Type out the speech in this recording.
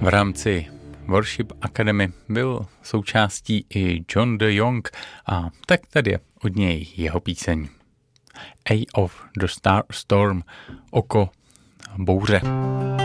V rámci Worship Academy byl součástí i John de Jong a tak tady je od něj jeho píseň Eye of the Storm, oko bouře.